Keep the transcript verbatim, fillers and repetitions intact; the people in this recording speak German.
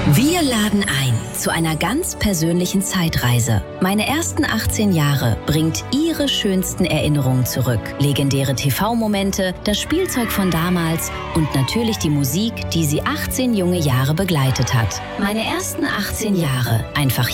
Wir laden ein zu einer ganz persönlichen Zeitreise. Meine ersten achtzehn Jahre bringt Ihre schönsten Erinnerungen zurück. Legendäre T V-Momente, das Spielzeug von damals und natürlich die Musik, die Sie achtzehn junge Jahre begleitet hat. Meine ersten achtzehn Jahre, einfach